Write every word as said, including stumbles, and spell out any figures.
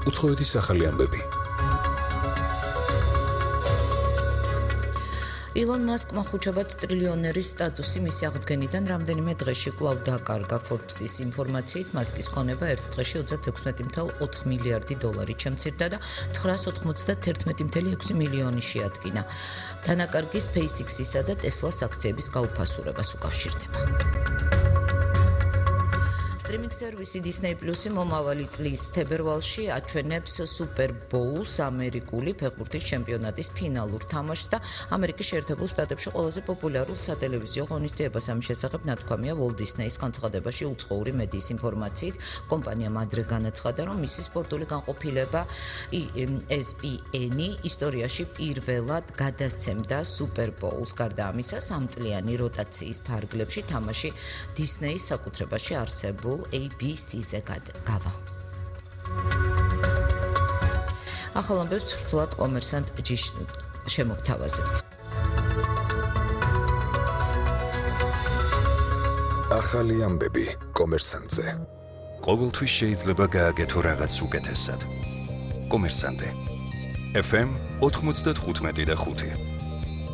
უცხოეთის ახალი ამბები. ილონ მასკმა ხუჩაბად ტრილიონერის სტატუსი მისი აღდგენიდან რამდენიმე დღეში კვლავ დაკარგა. Forbes-ის ინფორმაციით მასკის ქონება ერთ დღეში ოცდაექვსი წუთი ოთხ მილიარდი დოლარით შემცირდა და ცხრაას ოთხმოცდაერთმეტი წუთი ექვსი მილიონი შეადგინა. დანაკარგი SpaceX-ისა და Tesla-s აქციების გაუფასურებას უკავშირდება. Streaming service Disney Plus-ი მომავალი წლის თებერვალში აჩვენებს Super Bowl-ს ამერიკული ფეხბურთის ჩემპიონატის ფინალურ თამაშს და ამერიკის შეერთებულ შტატებში ყველაზე პოპულარულ სატელევიზიო ღონისძიებას. ამის შესახებ ნათქვამია Walt Disney-ის განცხადებაში. უცხოური მედიის ინფორმაციით, კომპანიამ ადრე განაცხადა, რომ მისი სპორტული განყოფილება E S P N-ი ისტორიაში პირველად გადასცემდა Super Bowl-ს. გარდა ამისა, სამწლიანი როტაციის ფარგლებში თამაში Disney-ის საკუთრებაში არსებულ A B C-ზე გავა. ახალ ამბებს ვრცლად კომერსანტ ჯიშ შემოგთავაზებთ. ახალი ამბები კომერსანტზე. ყოველთვის შეიძლება გააკეთო რაღაც უკეთესად. კომერსანტე. F M ოთხმოცდათხუთმეტი და ხუთი